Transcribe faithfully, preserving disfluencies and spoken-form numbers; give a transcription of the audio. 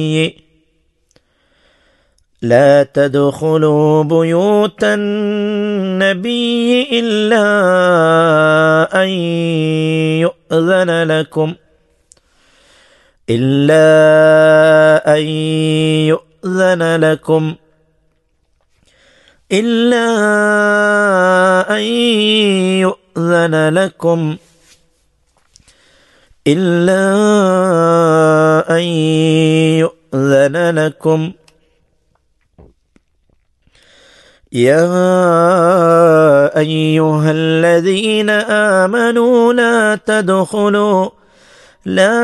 لا تدخلوا بيوت النبي إلا أن يؤذن لكم إلا أن يؤذن لكم إلا أن يؤذن لكم إلا أن يؤذن لكم يا أيها الذين آمنوا لا تدخلوا لا